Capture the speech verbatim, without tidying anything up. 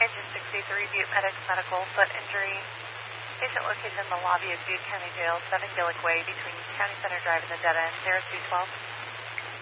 Engine sixty-three, Butte Medics Medical, foot injury. Patient located in the lobby of Butte County Jail, seven Gillick Way, between County Center Drive and the dead end, zero two twelve.